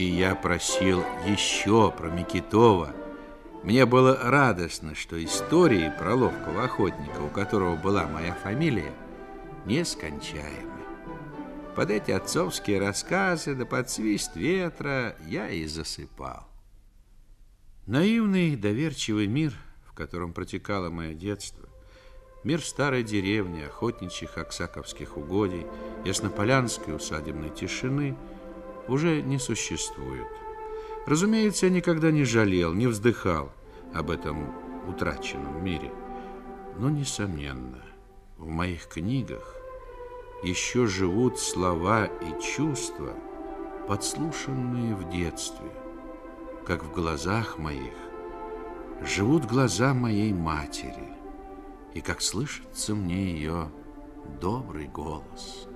И я просил еще про Микитова. Мне было радостно, что истории про ловкого охотника, у которого была моя фамилия, нескончаемы. Под эти отцовские рассказы да под свист ветра я и засыпал. Наивный, доверчивый мир, в котором протекало мое детство, мир старой деревни, охотничьих аксаковских угодий, яснополянской усадебной тишины уже не существует. Разумеется, я никогда не жалел, не вздыхал об этом утраченном мире. Но, несомненно, в моих книгах еще живут слова и чувства, подслушанные в детстве, как в глазах моих живут глаза моей матери, и как слышится мне ее добрый голос.